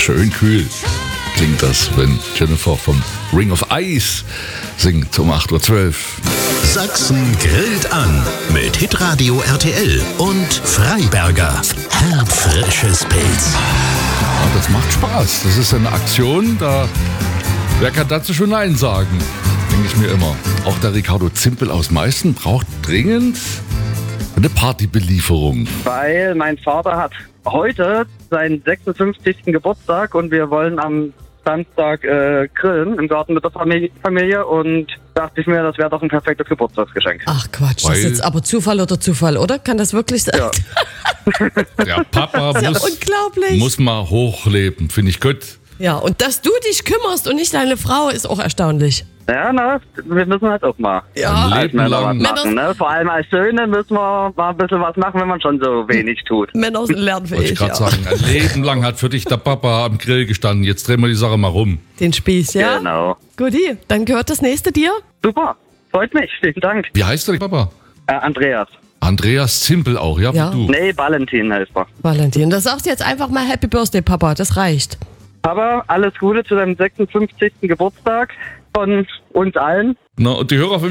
Schön kühl klingt das, wenn Jennifer vom Ring of Ice singt um 8.12 Uhr. Sachsen grillt an mit Hitradio RTL und Freiberger. Herbfrisches Pilz. Ja, das macht Spaß. Das ist eine Aktion, wer kann dazu schon Nein sagen? Denke ich mir immer. Auch der Ricardo Zimpel aus Meißen braucht dringend eine Partybelieferung. Weil mein Vater hat heute seinen 56. Geburtstag und wir wollen am Samstag grillen im Garten mit der Familie und dachte ich mir, das wäre doch ein perfektes Geburtstagsgeschenk. Ach Quatsch, das ist jetzt aber Zufall, oder? Kann das wirklich sein? Ja. Der Papa unglaublich. muss mal hochleben, finde ich gut. Ja, und dass du dich kümmerst und nicht deine Frau, ist auch erstaunlich. Ja, wir müssen halt auch mal Ja, als Leben Männer was lang. machen. Ne? Vor allem als Söhne müssen wir mal ein bisschen was machen, wenn man schon so wenig tut. Männer sind Wollte lernfähig. ich gerade sagen, ein Leben lang hat für dich der Papa am Grill gestanden. Jetzt drehen wir die Sache mal rum. Den Spieß, ja? Genau. Guti, dann gehört das nächste dir. Super, freut mich. Vielen Dank. Wie heißt der Papa? Andreas. Andreas Zimpel auch, ja, Ja. wie du. Nee, Valentin heißt er. Valentin, da sagst du jetzt einfach mal Happy Birthday, Papa, das reicht. Aber alles Gute zu deinem 56. Geburtstag von uns allen. Na, und die Hörer